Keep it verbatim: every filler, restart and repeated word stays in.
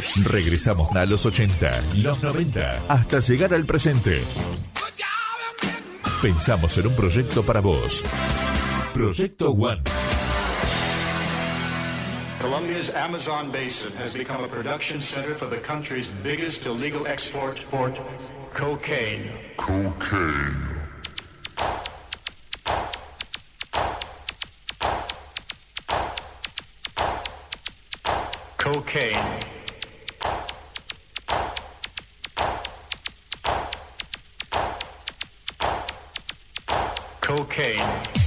Regresamos a los ochenta, los noventa, hasta llegar al presente. Pensamos en un proyecto para vos. Proyecto One. Colombia's Amazon basin has become a production center for the country's biggest illegal export, port, cocaine. Cocaine. Cocaine. Cocaine.